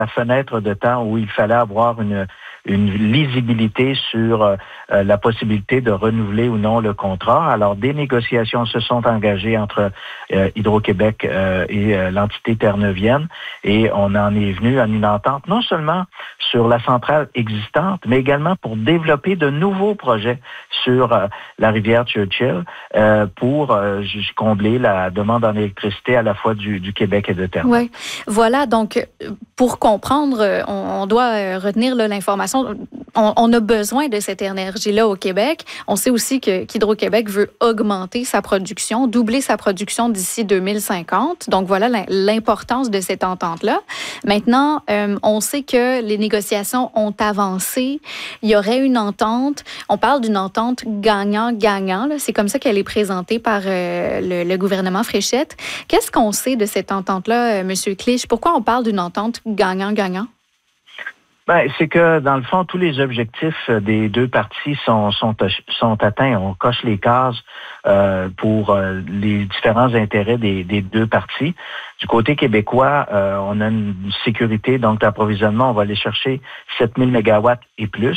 la fenêtre de temps où il fallait avoir une lisibilité sur la possibilité de renouveler ou non le contrat. Alors, des négociations se sont engagées entre Hydro-Québec et l'entité terre-neuvienne et on en est venu à une entente non seulement sur la centrale existante, mais également pour développer de nouveaux projets sur la rivière Churchill pour combler la demande en électricité à la fois du Québec et de Terre-Neuve. Oui, voilà. Donc, pour comprendre, on doit retenir là, l'information. On a besoin de cette énergie-là au Québec. On sait aussi qu'Hydro-Québec veut augmenter sa production, doubler sa production d'ici 2050. Donc, voilà l'importance de cette entente-là. Maintenant, on sait que les négociations ont avancé. Il y aurait une entente. On parle d'une entente gagnant-gagnant. C'est comme ça qu'elle est présentée par le gouvernement Fréchette. Qu'est-ce qu'on sait de cette entente-là, M. Clich? Pourquoi on parle d'une entente gagnant-gagnant? Ben, c'est que, dans le fond, tous les objectifs des deux parties sont atteints. On coche les cases pour les différents intérêts des deux parties. Du côté québécois, on a une sécurité donc d'approvisionnement. On va aller chercher 7000 mégawatts et plus.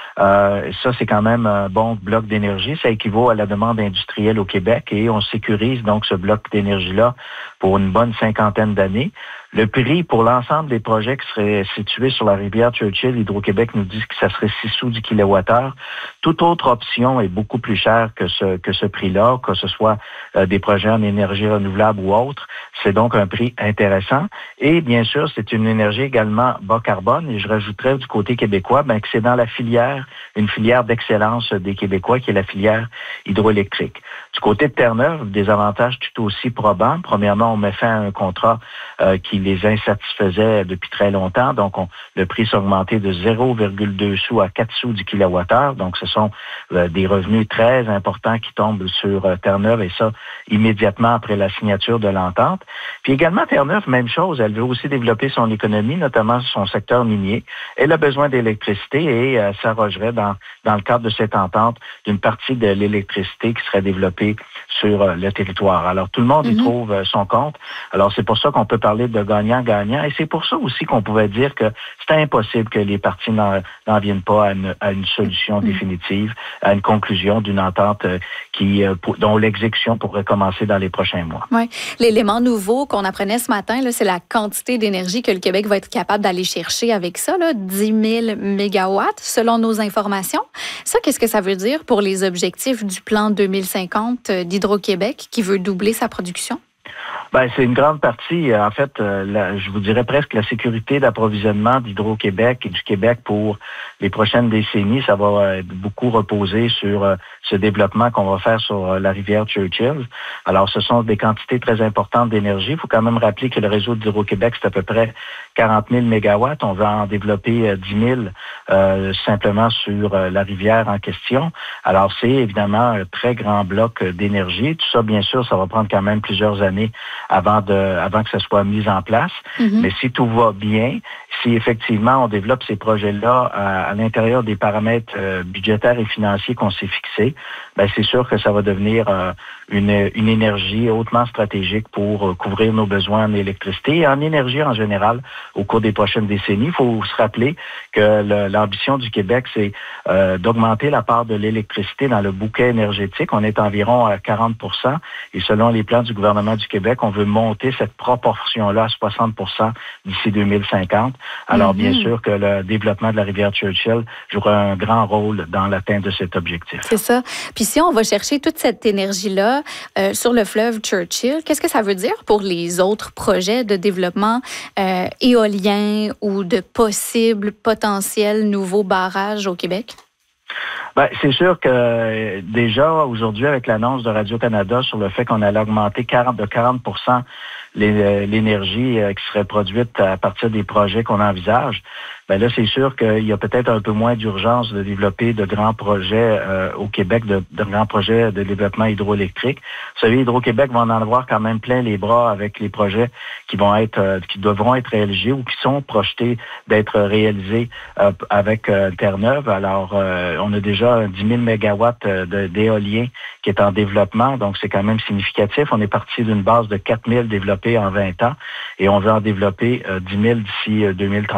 Ça, c'est quand même un bon bloc d'énergie. Ça équivaut à la demande industrielle au Québec et on sécurise donc ce bloc d'énergie-là pour une bonne 50aine d'années. Le prix pour l'ensemble des projets qui seraient situés sur la rivière Churchill, Hydro-Québec nous dit que ça serait 6 sous du kilowattheure. Toute autre option est beaucoup plus chère que ce prix-là, que ce soit des projets en énergie renouvelable ou autre. C'est donc un prix intéressant. Et bien sûr, c'est une énergie également bas carbone. Et je rajouterais du côté québécois que c'est dans la filière, une filière d'excellence des Québécois qui est la filière hydroélectrique. Du côté de Terre-Neuve, des avantages tout aussi probants. Premièrement, on met fin à un contrat qui les insatisfaisait depuis très longtemps. Donc, le prix s'est augmenté de 0,2 sous à 4 sous du kilowattheure. Donc, ce sont des revenus très importants qui tombent sur Terre-Neuve et ça, immédiatement après la signature de l'entente. Puis également, Terre-Neuve, même chose. Elle veut aussi développer son économie, notamment son secteur minier. Elle a besoin d'électricité et s'arrogerait dans le cadre de cette entente d'une partie de l'électricité qui serait développée sur le territoire. Alors, tout le monde y trouve son compte. Alors, c'est pour ça qu'on peut parler de gagnant-gagnant. Et c'est pour ça aussi qu'on pouvait dire que c'est impossible que les parties n'en viennent pas à une solution définitive, à une conclusion d'une entente dont l'exécution pourrait commencer dans les prochains mois. Oui. L'élément nouveau qu'on apprenait ce matin, là, c'est la quantité d'énergie que le Québec va être capable d'aller chercher avec ça, là, 10 000 mégawatts, selon nos informations. Ça, qu'est-ce que ça veut dire pour les objectifs du plan 2050 d'Hydro-Québec qui veut doubler sa production? Ben, c'est une grande partie, en fait, je vous dirais presque la sécurité d'approvisionnement d'Hydro-Québec et du Québec pour les prochaines décennies. Ça va beaucoup reposer sur ce développement qu'on va faire sur la rivière Churchill. Alors, ce sont des quantités très importantes d'énergie. Il faut quand même rappeler que le réseau d'Hydro-Québec, c'est à peu près 40 000 mégawatts. On va en développer 10 000 simplement sur la rivière en question. Alors, c'est évidemment un très grand bloc d'énergie. Tout ça, bien sûr, ça va prendre quand même plusieurs années avant que ça soit mis en place. Mais si tout va bien, si effectivement on développe ces projets-là à l'intérieur des paramètres budgétaires et financiers qu'on s'est fixés, ben c'est sûr que ça va devenir une énergie hautement stratégique pour couvrir nos besoins en électricité et en énergie en général au cours des prochaines décennies. Il faut se rappeler que l'ambition du Québec, c'est d'augmenter la part de l'électricité dans le bouquet énergétique. On est environ à 40 % et selon les plans du gouvernement du Québec, on veut monter cette proportion-là à 60 % d'ici 2050. Alors, bien sûr que le développement de la rivière Churchill jouera un grand rôle dans l'atteinte de cet objectif. C'est ça. Puis si on va chercher toute cette énergie-là sur le fleuve Churchill, qu'est-ce que ça veut dire pour les autres projets de développement éolien ou de possibles potentiels nouveaux barrages au Québec? Ben, c'est sûr que déjà aujourd'hui, avec l'annonce de Radio-Canada sur le fait qu'on allait augmenter de 40 % l'énergie qui serait produite à partir des projets qu'on envisage, ben là, c'est sûr qu'il y a peut-être un peu moins d'urgence de développer de grands projets au Québec, de grands projets de développement hydroélectrique. Vous savez, Hydro-Québec va en avoir quand même plein les bras avec les projets qui devront être réalisés ou qui sont projetés d'être réalisés avec Terre-Neuve. Alors, on a déjà 10 000 mégawatts d'éolien qui est en développement, donc c'est quand même significatif. On est parti d'une base de 4 000 développés en 20 ans et on veut en développer 10 000 d'ici 2030.